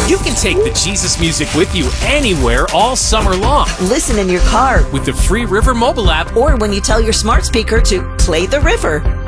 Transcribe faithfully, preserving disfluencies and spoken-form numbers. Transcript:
You can take the Jesus music with you anywhere all summer long Listen in your car with the free River mobile app. or when you tell your smart speaker to play the river.